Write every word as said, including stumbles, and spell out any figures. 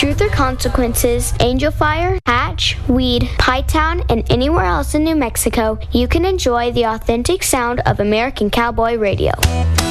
Truth or Consequences, Angel Fire, Hatch, Weed, Pie Town, and anywhere else in New Mexico, you can enjoy the authentic sound of American Cowboy Radio.